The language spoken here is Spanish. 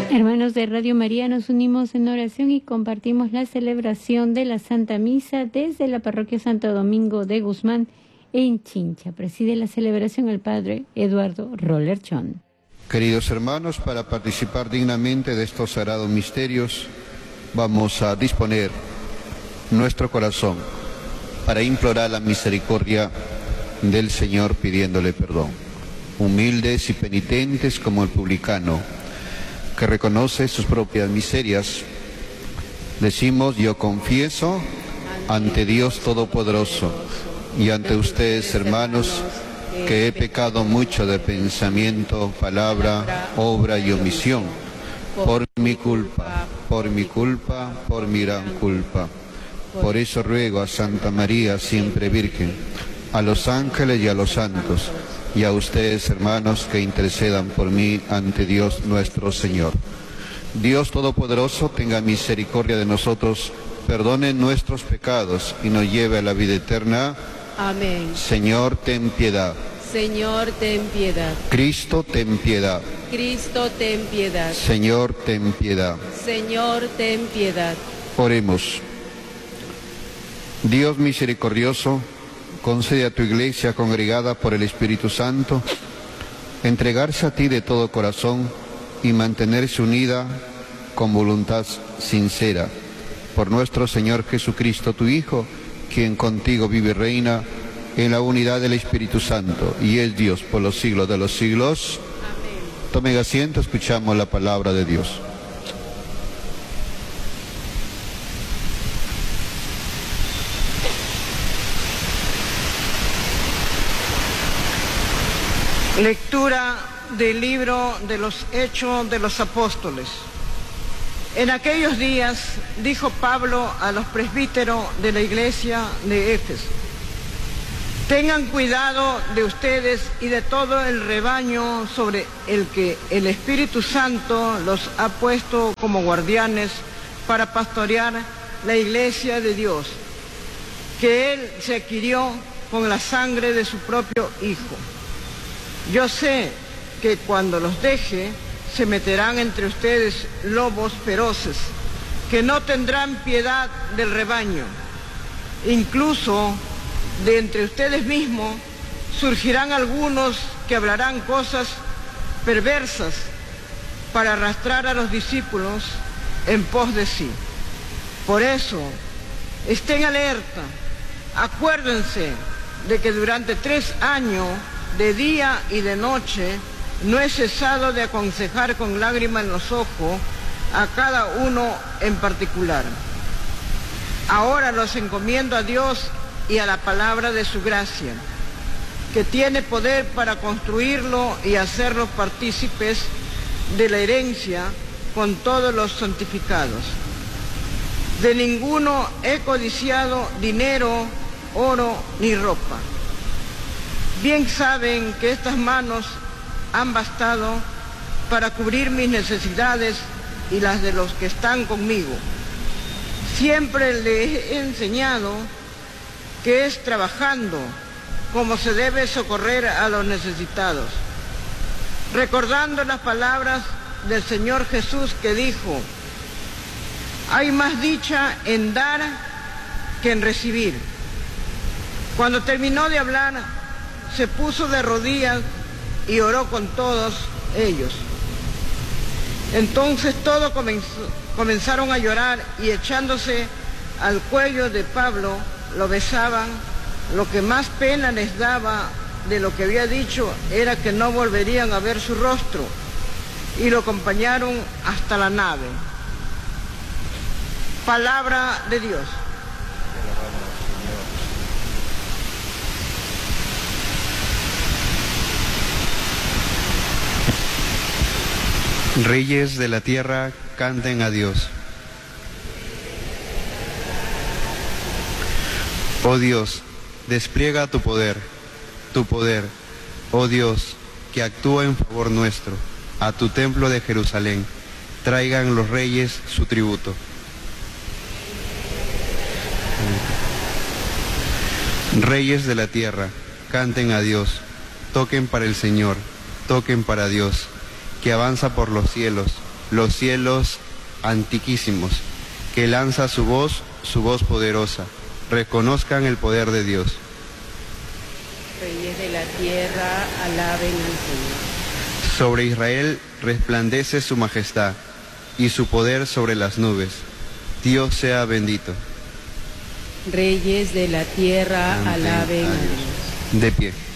Hermanos de Radio María, nos unimos en oración y compartimos la celebración de la Santa Misa desde la Parroquia Santo Domingo de Guzmán en Chincha. Preside la celebración el Padre Eduardo Rollerchón. Queridos hermanos, para participar dignamente de estos sagrados misterios, vamos a disponer nuestro corazón para implorar la misericordia del Señor pidiéndole perdón. Humildes y penitentes como el publicano, que reconoce sus propias miserias, decimos: yo confieso ante Dios Todopoderoso y ante ustedes, hermanos, que he pecado mucho de pensamiento, palabra, obra y omisión, por mi culpa, por mi gran culpa. Por eso ruego a Santa María, siempre Virgen, a los ángeles y a los santos, y a ustedes, hermanos, que intercedan por mí ante Dios nuestro Señor. Dios Todopoderoso tenga misericordia de nosotros, perdone nuestros pecados y nos lleve a la vida eterna. Amén. Señor, ten piedad. Señor, ten piedad. Cristo, ten piedad. Cristo, ten piedad. Señor, ten piedad. Señor, ten piedad. Oremos. Dios misericordioso, concede a tu Iglesia congregada por el Espíritu Santo entregarse a ti de todo corazón y mantenerse unida con voluntad sincera. Por nuestro Señor Jesucristo, tu Hijo, quien contigo vive y reina en la unidad del Espíritu Santo y es Dios por los siglos de los siglos. Amén. Tomen asiento, escuchamos la palabra de Dios. Lectura del libro de los Hechos de los Apóstoles. En aquellos días dijo Pablo a los presbíteros de la iglesia de Éfeso: tengan cuidado de ustedes y de todo el rebaño sobre el que el Espíritu Santo los ha puesto como guardianes para pastorear la iglesia de Dios, que Él se adquirió con la sangre de su propio Hijo. Yo sé que cuando los deje, se meterán entre ustedes lobos feroces, que no tendrán piedad del rebaño. Incluso de entre ustedes mismos surgirán algunos que hablarán cosas perversas para arrastrar a los discípulos en pos de sí. Por eso, estén alerta, acuérdense de que durante 3 años, de día y de noche, no he cesado de aconsejar con lágrimas en los ojos a cada uno en particular. Ahora los encomiendo a Dios y a la palabra de su gracia, que tiene poder para construirlo y hacerlos partícipes de la herencia con todos los santificados. De ninguno he codiciado dinero, oro ni ropa. Bien saben que estas manos han bastado para cubrir mis necesidades y las de los que están conmigo. Siempre les he enseñado que es trabajando como se debe socorrer a los necesitados, recordando las palabras del Señor Jesús que dijo: hay más dicha en dar que en recibir. Cuando terminó de hablar, se puso de rodillas y oró con todos ellos. Entonces todos comenzaron a llorar y echándose al cuello de Pablo lo besaban. Lo que más pena les daba de lo que había dicho era que no volverían a ver su rostro, y lo acompañaron hasta la nave. Palabra de Dios. Reyes de la tierra, canten a Dios. Oh Dios, despliega tu poder, oh Dios, que actúa en favor nuestro. A tu templo de Jerusalén, traigan los reyes su tributo. Reyes de la tierra, canten a Dios, toquen para el Señor, toquen para Dios, que avanza por los cielos, los cielos antiquísimos, que lanza su voz poderosa. Reconozcan el poder de Dios. Reyes de la tierra, alaben al Señor. Sobre Israel resplandece su majestad y su poder sobre las nubes. Dios sea bendito. Reyes de la tierra, alaben a Dios. De pie.